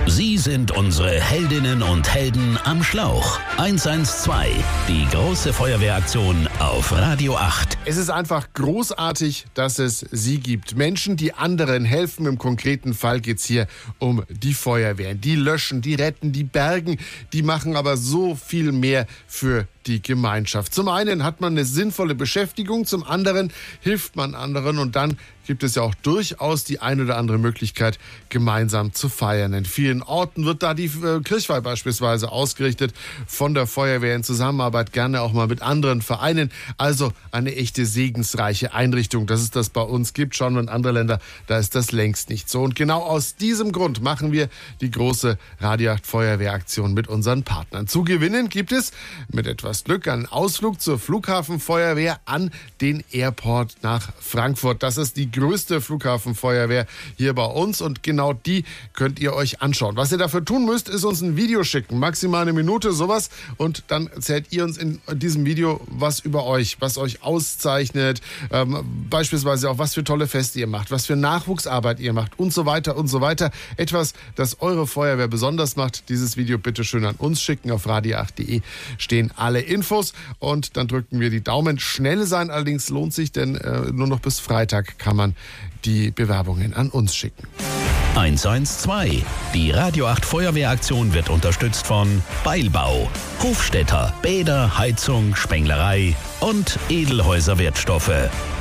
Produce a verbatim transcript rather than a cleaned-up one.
Sie sind unsere Heldinnen und Helden am Schlauch. eins eins zwei, die große Feuerwehraktion auf Radio acht. Es ist einfach großartig, dass es Sie gibt. Menschen, die anderen helfen. Im konkreten Fall geht es hier um die Feuerwehren. Die löschen, die retten, die bergen. Die machen aber so viel mehr für die Gemeinschaft. Zum einen hat man eine sinnvolle Beschäftigung, zum anderen hilft man anderen und dann gibt es ja auch durchaus die ein oder andere Möglichkeit, gemeinsam zu feiern. In vielen Orten wird da die äh, Kirchweih beispielsweise ausgerichtet von der Feuerwehr in Zusammenarbeit, gerne auch mal mit anderen Vereinen. Also eine echte segensreiche Einrichtung, dass es das bei uns gibt. Schauen wir in andere Länder, da ist das längst nicht so. Und genau aus diesem Grund machen wir die große Radio acht Feuerwehraktion mit unseren Partnern. Zu gewinnen gibt es mit etwas Glück einen Ausflug zur Flughafenfeuerwehr an den Airport nach Frankfurt. Das ist die größte Flughafenfeuerwehr hier bei uns und genau die könnt ihr euch anschauen. Was ihr dafür tun müsst, ist uns ein Video schicken, maximal eine Minute, sowas, und dann erzählt ihr uns in diesem Video was über euch, was euch auszeichnet, ähm, beispielsweise auch was für tolle Feste ihr macht, was für Nachwuchsarbeit ihr macht und so weiter und so weiter. Etwas, das eure Feuerwehr besonders macht. Dieses Video bitte schön an uns schicken. Auf radio acht punkt de stehen alle Infos und dann drücken wir die Daumen. Schnell sein allerdings lohnt sich, denn äh, nur noch bis Freitag kann man die Bewerbungen an uns schicken. eins eins zwei. Die Radio acht Feuerwehraktion wird unterstützt von Beilbau, Hofstädter, Bäder, Heizung, Spenglerei und Edelhäuser Wertstoffe.